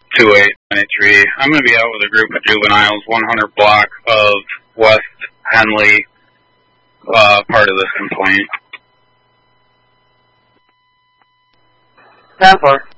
2893. I'm going to be out with a group of juveniles, 100 block of West Henley, part of this complaint. 10-4.